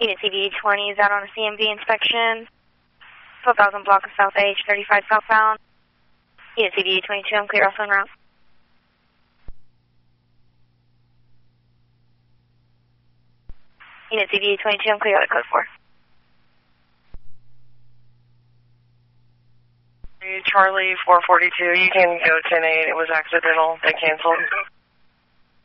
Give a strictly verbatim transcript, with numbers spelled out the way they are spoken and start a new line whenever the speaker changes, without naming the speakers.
Unit C V twenty is out on a C M V inspection. twelve thousand block of South H, thirty-five southbound. Unit C V twenty-two, I'm clear also en route. Unit C V twenty-two, I'm clear out of code four.
Charlie four forty-two, you can go ten eight, it was accidental, they canceled.